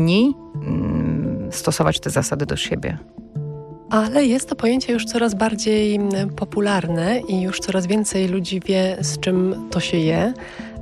powinni stosować te zasady do siebie. Ale jest to pojęcie już coraz bardziej popularne i już coraz więcej ludzi wie, z czym to się je.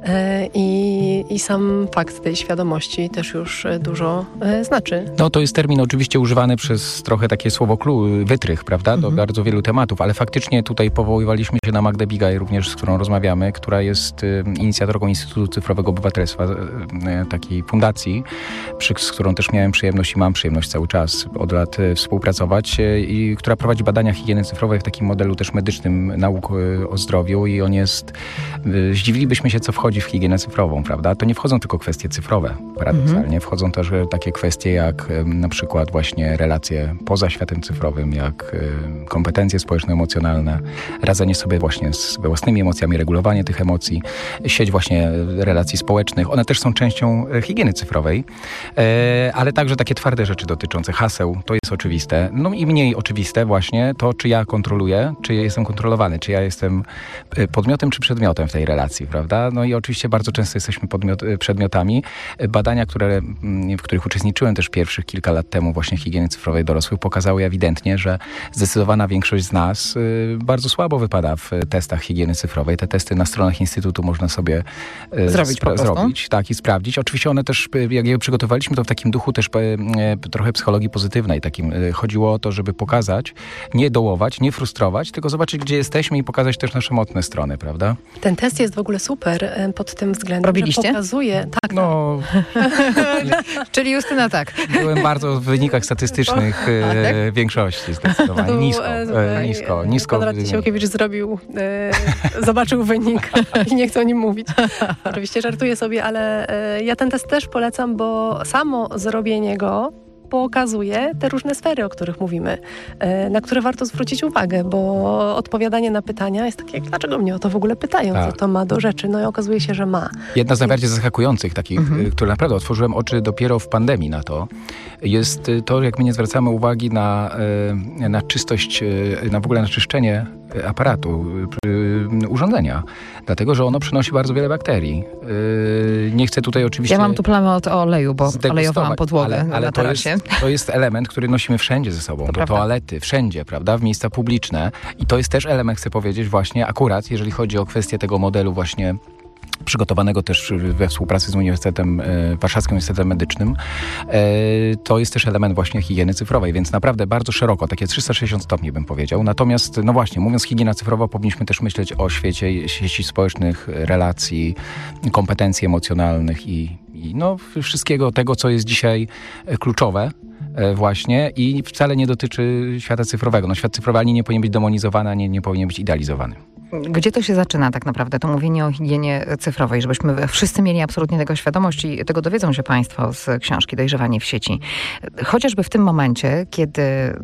I sam fakt tej świadomości też już dużo znaczy. No to jest termin oczywiście używany przez trochę takie słowo wytrych, prawda, do bardzo wielu tematów, ale faktycznie tutaj powoływaliśmy się na Magdę Bigaj również, z którą rozmawiamy, która jest inicjatorką Instytutu Cyfrowego Obywatelstwa, takiej fundacji, z którą też miałem przyjemność i mam przyjemność cały czas od lat współpracować i która prowadzi badania higieny cyfrowej w takim modelu też medycznym nauk o zdrowiu i on jest, zdziwilibyśmy się, co wchodzi w higienę cyfrową, prawda? To nie wchodzą tylko kwestie cyfrowe, paradoksalnie. Wchodzą też takie kwestie jak na przykład właśnie relacje poza światem cyfrowym, jak kompetencje społeczno-emocjonalne, radzenie sobie właśnie z własnymi emocjami, regulowanie tych emocji, sieć właśnie relacji społecznych. One też są częścią higieny cyfrowej, ale także takie twarde rzeczy dotyczące haseł, to jest oczywiste. No i mniej oczywiste właśnie to, czy ja kontroluję, czy ja jestem kontrolowany, czy ja jestem podmiotem, czy przedmiotem w tej relacji, prawda? No i oczywiście bardzo często jesteśmy przedmiotami. Badania, w których uczestniczyłem też pierwszych kilka lat temu właśnie higieny cyfrowej dorosłych, pokazały ewidentnie, że zdecydowana większość z nas bardzo słabo wypada w testach higieny cyfrowej. Te testy na stronach Instytutu można sobie zrobić, tak, i sprawdzić. Oczywiście one też, jak je przygotowaliśmy, to w takim duchu też trochę psychologii pozytywnej. Takim chodziło o to, żeby pokazać, nie dołować, nie frustrować, tylko zobaczyć, gdzie jesteśmy i pokazać też nasze mocne strony, prawda? Ten test jest w ogóle super pod tym względem, robiliście? że pokazuje... Tak, no... Czyli Justyna tak. Byłem bardzo w wynikach statystycznych w większości zdecydowanie. Nisko. Konrad Ciesiałkiewicz zobaczył wynik i nie chce o nim mówić. Oczywiście żartuję sobie, ale ja ten test też polecam, bo samo zrobienie go pokazuje te różne sfery, o których mówimy, na które warto zwrócić uwagę, bo odpowiadanie na pytania jest takie, dlaczego mnie o to w ogóle pytają, co to ma do rzeczy? No i okazuje się, że ma. Jedna z najbardziej zaskakujących takich, które naprawdę otworzyłem oczy dopiero w pandemii na to, jest to, jak my nie zwracamy uwagi na czystość, w ogóle na czyszczenie aparatu, urządzenia, dlatego, że ono przynosi bardzo wiele bakterii. Nie chcę tutaj oczywiście... Ja mam tu plamę od oleju, bo olejowałam podłogę na tarasie. To jest element, który nosimy wszędzie ze sobą, do toalety, wszędzie, prawda, w miejsca publiczne i to jest też element, chcę powiedzieć, właśnie akurat, jeżeli chodzi o kwestię tego modelu właśnie przygotowanego też we współpracy z Uniwersytetem, Warszawskim Uniwersytetem Medycznym, to jest też element właśnie higieny cyfrowej, więc naprawdę bardzo szeroko, takie 360 stopni bym powiedział. Natomiast, no właśnie, mówiąc higiena cyfrowa, powinniśmy też myśleć o świecie sieci społecznych, relacji, kompetencji emocjonalnych i no wszystkiego tego, co jest dzisiaj kluczowe właśnie i wcale nie dotyczy świata cyfrowego. No świat cyfrowy ani nie powinien być demonizowany, ani nie powinien być idealizowany. Gdzie to się zaczyna tak naprawdę, to mówienie o higienie cyfrowej, żebyśmy wszyscy mieli absolutnie tego świadomość i tego dowiedzą się Państwo z książki Dojrzewanie w sieci. Chociażby w tym momencie, kiedy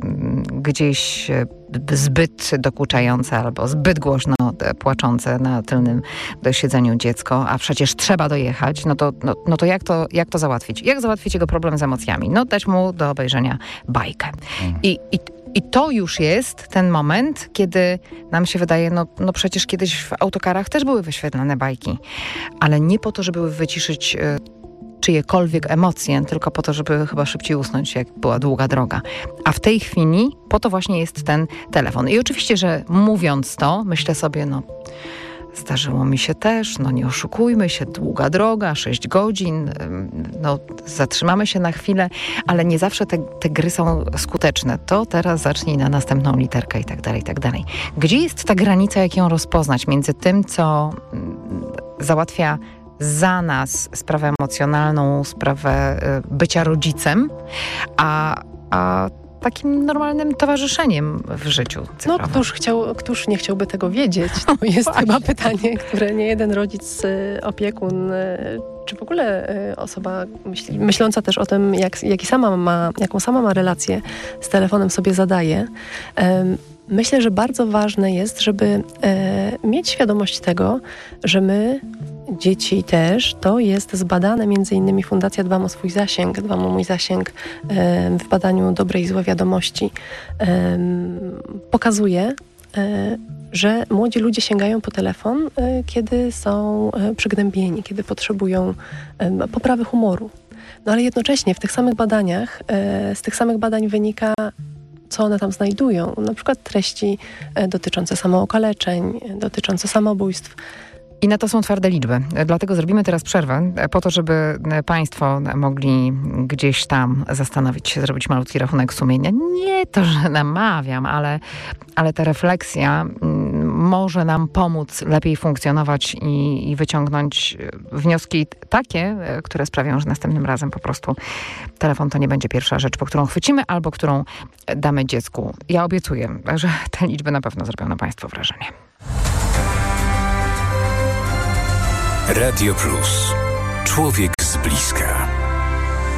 gdzieś zbyt dokuczające albo zbyt głośno płaczące na tylnym siedzeniu dziecko, a przecież trzeba dojechać, no to jak to załatwić? Jak załatwić jego problem z emocjami? No dać mu do obejrzenia bajkę. I to już jest ten moment, kiedy nam się wydaje, no przecież kiedyś w autokarach też były wyświetlane bajki, ale nie po to, żeby wyciszyć czyjekolwiek emocje, tylko po to, żeby chyba szybciej usnąć, jak była długa droga. A w tej chwili po to właśnie jest ten telefon. I oczywiście, że mówiąc to, myślę sobie, zdarzyło mi się też, nie oszukujmy się, długa droga, 6 godzin, zatrzymamy się na chwilę, ale nie zawsze te gry są skuteczne. To teraz zacznij na następną literkę i tak dalej, i tak dalej. Gdzie jest ta granica, jak ją rozpoznać między tym, co załatwia za nas sprawę emocjonalną, sprawę bycia rodzicem, a takim normalnym towarzyszeniem w życiu cyfrowym. Któż nie chciałby tego wiedzieć? To jest chyba pytanie, które nie jeden rodzic, opiekun, czy w ogóle osoba myśląca też o tym, jaką sama ma relację z telefonem, sobie zadaje. Myślę, że bardzo ważne jest, żeby mieć świadomość tego, że my, dzieci też, to jest zbadane między innymi Fundacja Dbam o swój zasięg, Dbam o mój zasięg w badaniu Dobre i złe wiadomości pokazuje, że młodzi ludzie sięgają po telefon, kiedy są przygnębieni, kiedy potrzebują poprawy humoru. No ale jednocześnie w tych samych badaniach, z tych samych badań wynika, co one tam znajdują. Na przykład treści dotyczące samookaleczeń, dotyczące samobójstw. I na to są twarde liczby. Dlatego zrobimy teraz przerwę, po to, żeby Państwo mogli gdzieś tam zastanowić się, zrobić malutki rachunek sumienia. Nie to, że namawiam, ale ta refleksja może nam pomóc lepiej funkcjonować i wyciągnąć wnioski takie, które sprawią, że następnym razem po prostu telefon to nie będzie pierwsza rzecz, po którą chwycimy albo którą damy dziecku. Ja obiecuję, że te liczby na pewno zrobią na Państwo wrażenie. Radio Plus. Człowiek z bliska.